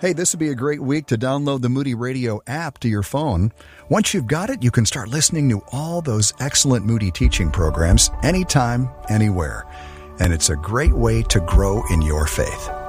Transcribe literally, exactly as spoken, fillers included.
Hey, this would be a great week to download the Moody Radio app to your phone. Once you've got it, you can start listening to all those excellent Moody teaching programs anytime, anywhere. And it's a great way to grow in your faith.